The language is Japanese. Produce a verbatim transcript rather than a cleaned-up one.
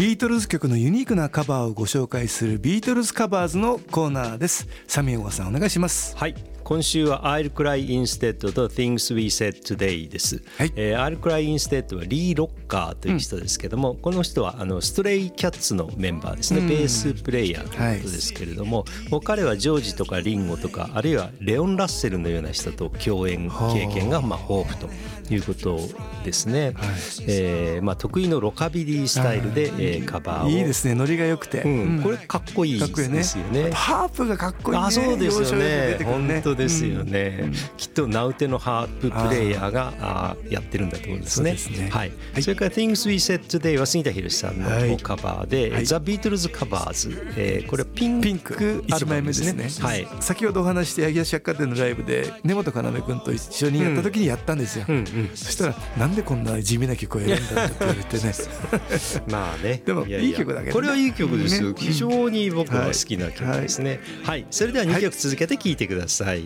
ビートルズ曲のユニークなカバーをご紹介するビートルズカバーズのコーナーです。サミオガさんお願いします。 はい、今週は I'll Cry Instead と Things We Said Today です、はいえー、I'll Cry Instead はリー・ロッカーという人ですけども、うん、この人はあのストレイキャッツのメンバーですね、うん、ベースプレイヤーということですけれども、はい、彼はジョージとかリンゴとかあるいはレオン・ラッセルのような人と共演経験がまあ豊富ということですね、はいえーまあ、得意のロカビリースタイルで、えー、カバーをいいですね、ノリが良くて、 うんうん、これかっこいいですよね。 ハープがかっこいいね。 あ、そうですよね、 ね本当ですよね、うん、きっとナウテのハーププレイヤーがあやってるんだと思うんですね。 そうですね、 はいはい、それから Things We Said Today は杉田裕さんのカバーで、はい、The Beatles Covers、えー、これはピンクピンクアルバムですね、はい、先ほどお話して八木橋百貨店のライブで根本要君と一緒にやった時にやったんですよ、うんうんうん、そしたらなんでこんな地味な曲を選んだんだって言われてねまあね、 でもいい曲だけど、ね、 これはいい曲ですよ、ね、非常に僕は好きな曲ですね、はいはい、それではにきょく続けて聴いてください、はい。